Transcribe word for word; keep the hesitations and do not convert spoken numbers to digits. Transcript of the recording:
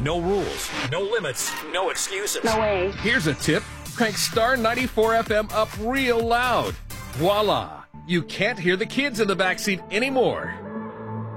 No rules, no limits, no excuses. No way. Here's a tip. Crank Star ninety-four F M up real loud. Voila! You can't hear the kids in the backseat anymore.